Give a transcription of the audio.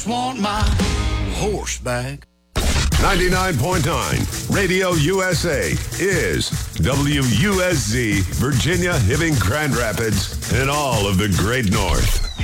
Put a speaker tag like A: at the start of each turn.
A: just want my horse back.
B: 99.9 Radio USA is WUSZ, Virginia, Hibbing, Grand Rapids, and all of the Great North.